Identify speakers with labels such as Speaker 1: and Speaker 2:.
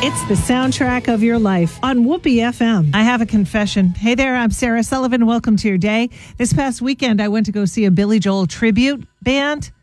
Speaker 1: It's the soundtrack of your life on Whoopee FM. I have a confession. Hey there, I'm Sarah Sullivan. Welcome to your day. This past weekend, I went to go see a Billy Joel tribute band.